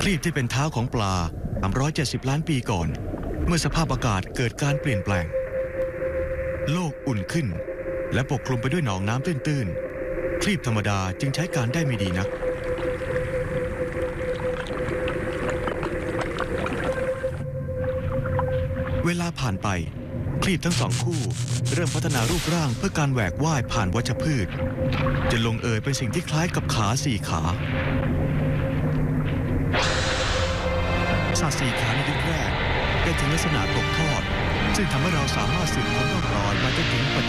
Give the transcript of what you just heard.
รีบที่เป็นเท้าของปลา370 ล้านปีก่อนเมื่อสภาพอากาศเกิดการเปลี่ยนแปลงโลกอุ่นขึ้นและปกคลุมไปด้วยหนองน้ำตื้นๆครีบธรรมดาจึงใช้การได้ไม่ดีนักเวลาผ่านไปครีบทั้งสองคู่เริ่มพัฒนารูปร่างเพื่อการแหวกว่ายผ่านวัชพืชจนลงเอยเป็นสิ่งที่คล้ายกับขา4 ขาสัตว์4 ขาในยุคแรกได้ถึงลักษณะตกทอดซึ่งทำให้เราสามารถสืบค้นร่องรอยมาจนถึงปัจจุบัน